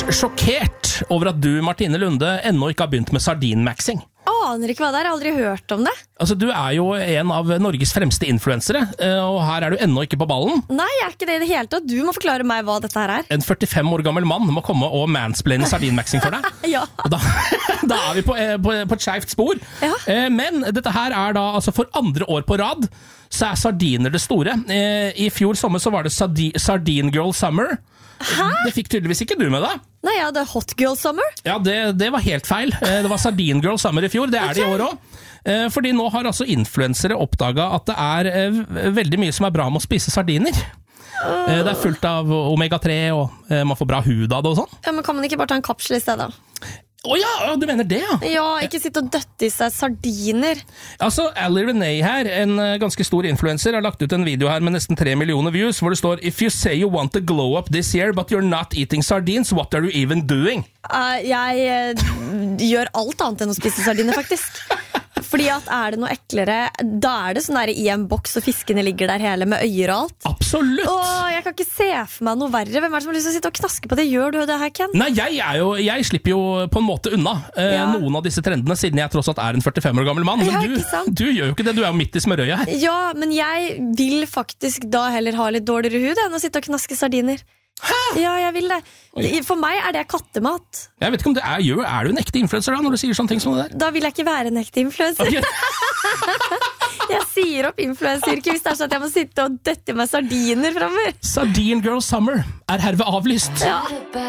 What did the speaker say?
sjokkert over at du, Martine Lunde, ennå ikke har begynt med sardinmaxing. Aner ikke hva det er, jeg har aldri hørt om det. Altså, du er jo en av Norges fremste influensere, og her er du ennå ikke på ballen. Nei, jeg er ikke det i det hele tatt. Du må forklare meg hva dette her er. En 45 år gammel mann må komme og mansplaine sardinmaxing for deg. Ja. Og da er vi på et skjevt spor. Ja. Men dette her er da, altså for andre år på rad, så er sardiner det store. I fjor sommer så var det Sardine Girl Summer. Hæ? Det fikk tydeligvis ikke du med deg. Nei, ja, det er Hot Girl Summer. Ja, det var helt feil. Det var Sardine Girl Summer i fjor, det er det i år også. Fordi nå har altså influensere oppdaget at det er veldig mye som er bra med å spise sardiner. Det er fullt av omega-3, og man får bra hud av det og sånn. Ja, men kan man ikke bare ta en kapsel i stedet? Åja, du mener det, ja? Ja, ikke sitte og døtte i seg sardiner. Altså, Ali Renee her, en ganske stor influencer, har lagt ut en video her med nesten 3 millioner views, hvor det står «If you say you want to glow up this year, but you're not eating sardines, what are you even doing?» Jeg gjør alt annet enn å spise sardiner, faktisk. Fordi at er det noe eklere, da er det sånn der i en boks, og fiskene ligger der hele med øyer og alt. Absolutt! Jeg kan ikke se for meg noe verre. Hvem er det som har lyst til å sitte og knaske på det? Gjør du det her, Ken? Nei, jeg slipper jo på en måte unna noen av disse trendene, siden jeg tross alt er en 45 år gammel mann. Men du gjør jo ikke det, du er jo midt i smørøyet her. Ja, men jeg vil faktisk da heller ha litt dårligere hud enn å sitte og knaske sardiner. Hæ? Ja, jeg vil det. For meg er det kattemat. Jeg vet ikke om det er du en ekte influencer da, når du sier sånne ting som det der? Da vil jeg ikke være en ekte influencer. Okay. Jeg sier opp influenceryrket hvis det er sånn at jeg må sitte og døtte med sardiner fremover. Sardine Girl Summer er herved avlyst. Ja.